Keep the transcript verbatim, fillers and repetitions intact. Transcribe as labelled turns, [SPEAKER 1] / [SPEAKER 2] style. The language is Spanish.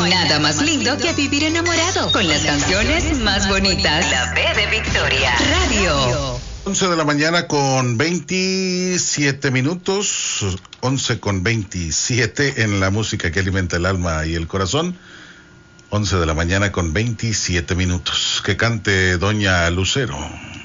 [SPEAKER 1] nada más lindo que vivir enamorado con las canciones más bonitas. La B de Victoria Radio.
[SPEAKER 2] once de la mañana con veintisiete minutos, once con veintisiete en la música que alimenta el alma y el corazón. once de la mañana con veintisiete minutos. Que cante Doña Lucero.